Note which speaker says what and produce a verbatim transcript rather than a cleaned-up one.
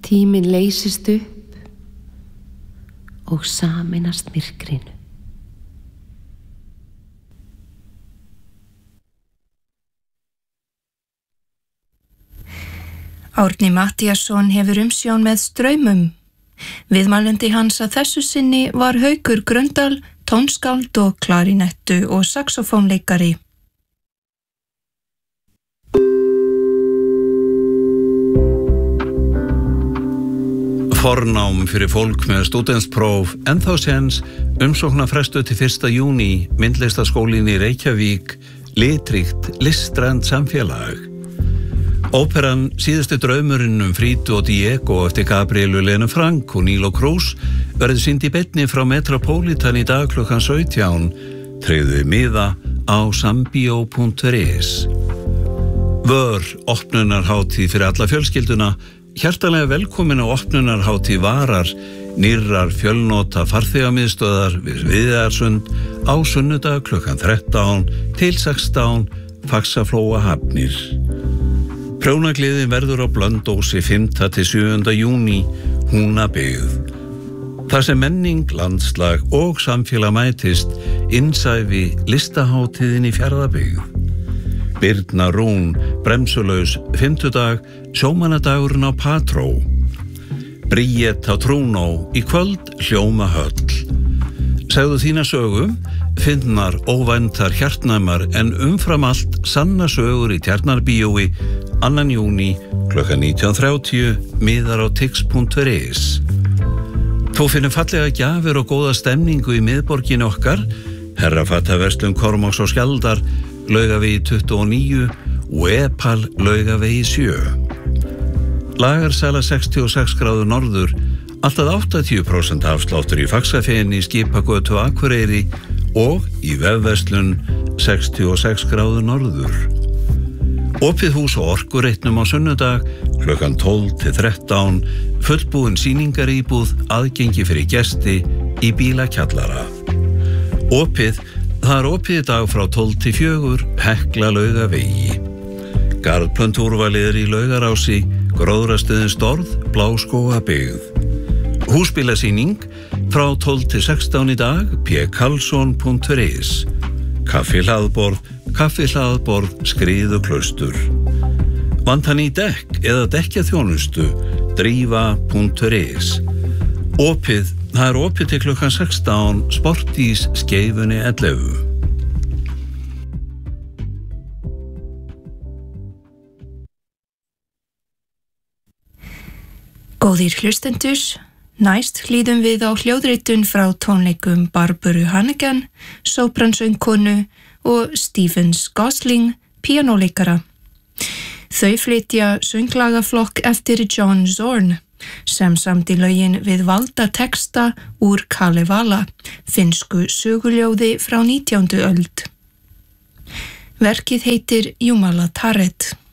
Speaker 1: Tíminn leysist upp og sameinast myrkrinu.
Speaker 2: Árni Matthíasson hefur umsjón með Straumum. Viðmælandi hans að þessu sinni var Haukur Gröndal, tónskáld og klarinettu og saxofónleikari.
Speaker 3: Fornám fyrir fólk með stúdentspróf, ennþá séns, umsóknarfrestu til fyrsta júní, myndlistaskólinn í Reykjavík, litríkt, listrænt samfélag. Óperan Síðasti draumurinn um Fridu og Diego eftir Gabrielu Lenu Frank og Nílo Krús verður sýnd í beinni frá Metropolitan í dag klukkan sautján. Tryggðu miða á sambio punktur is. Vör, opnunarhátíð fyrir alla fjölskylduna. Hjartanlega velkomin á opnunarhátíð Varar, nýrrar fjölnota farþegamiðstöðar við Viðarsund á sunnudag klukkan þrettán til sextán, Faxaflóa Hafnir. Prjónagliðin verður á Blönduósi fimmta til sjöunda júní, Húnabyggð. Þar sem menning, landslag og samfélag mætist, innsæfi listahátíðin í Fjarðabyggð. Birna Rún, bremsulaus, fimmtudag, sjómannadagurinn á Patró. Bríett á Trúnó, í kvöld hljóma höll. Segðu þína sögu, finnar óvæntar hjartnæmar en umfram allt sanna sögur í Tjarnarbíói, annan júní, klukkan nítján þrjátíu, miðar á tix punktur is. Þú finnum fallega gjafir og góða stemningu í miðborginni okkar, Herrafattaverslun Kormáks og Skjaldar, Laugavegi tuttugu og níu og Epal Laugavegi sjö. Lagarsala sextíu og sex gráður norður, alltaf áttatíu prósent afsláttur í Faxafeni, Skipagötu Akureyri og í vefverslun sextíu og sex gráður norður. Opið hús og orkureitnum á sunnudag, klukkan tólf til þrettán, fullbúin sýningaríbúð, aðgengi fyrir gesti í bílakjallara. Opið, það er opið í dag frá tólf til fjögur, Hekla Laugavegi. Garðplöntúrvaliður í Laugarási, Gróðrarstöðin Storð, Bláskógabyggð. Húsbílasýning frá tólf til sextán í dag, p karlsson punktur is. Kaffi hlaðborð, kaffi hlaðborð, Skriðuklaustur. Vantar ný dekk eða dekkjaþjónustu, drífa punktur is. Opið, það er opið til klukkan sextán, Sportís Skeifunni ellefu.
Speaker 2: Góðir hlustendur, næst hlýðum við á hljóðritun frá tónleikum Barböru Hannigan, sópransöngkonu og Stevens Gosling, píanóleikara. Þau flytja sönglagaflokk eftir John Zorn, sem samdi lögin við valda texta úr Kalevala, finnsku söguljóði frá nítjándu öld. Verkið heitir Jumala Taret.